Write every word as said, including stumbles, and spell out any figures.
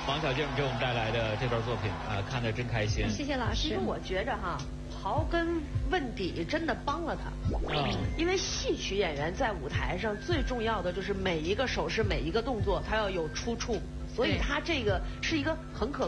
王小静给我们带来的这段作品啊，看得真开心。 谢谢老师。 其实我觉着哈，刨根问底真的帮了他。 啊， 因为戏曲演员在舞台上最重要的就是每一个手势、每一个动作，他要有出处，所以他这个是一个很可